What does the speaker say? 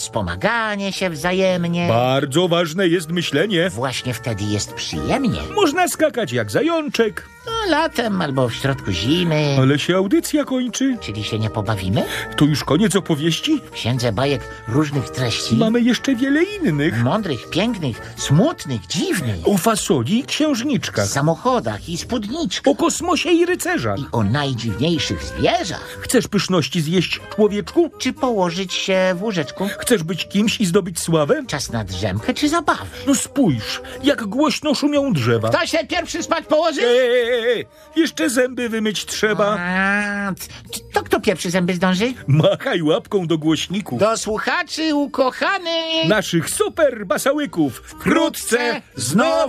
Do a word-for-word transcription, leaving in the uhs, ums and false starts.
wspomaganie się wzajemnie. Bardzo ważne jest myślenie. Właśnie wtedy jest przyjemnie. Można skakać jak zajączek. No, latem albo w środku zimy. Ale się audycja kończy. Czyli się nie pobawimy? To już koniec opowieści? W księdze bajek różnych treści. Mamy jeszcze wiele innych. Mądrych, pięknych, smutnych, dziwnych. O fasoli i O księżniczkach. samochodach i spódniczkach. O kosmosie i rycerzach. I o najdziwniejszych zwierzach. Chcesz pyszności zjeść, człowieczku? Czy położyć się w łóżeczku? Chcesz być kimś i zdobyć sławę? Czas na drzemkę czy zabawę? No spójrz, jak głośno szumią drzewa. Kto się pierwszy spać położy? Eee, jeszcze zęby wymyć trzeba. A, t- to kto pierwszy zęby zdąży? Machaj łapką do głośników. Do słuchaczy ukochanych. Naszych super basałyków. Wkrótce znowu